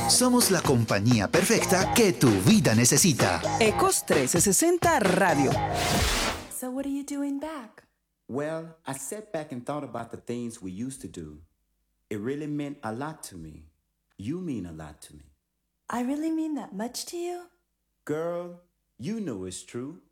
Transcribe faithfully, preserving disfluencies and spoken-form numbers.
Somos la compañía perfecta que tu vida necesita. Ecos trescientos sesenta Radio. So what are you doing back? Well, I sat back and thought about the things we used to do. It really meant a lot to me. You mean a lot to me. I really mean that much to you? Girl, you know it's true.